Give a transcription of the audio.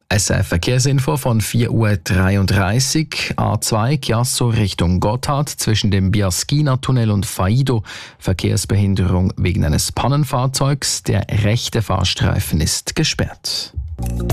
SF-Verkehrsinfo von 4:33 Uhr. A2 Chiasso Richtung Gotthard zwischen dem Biaschina-Tunnel und Faido. Verkehrsbehinderung wegen eines Pannenfahrzeugs. Der rechte Fahrstreifen ist gesperrt.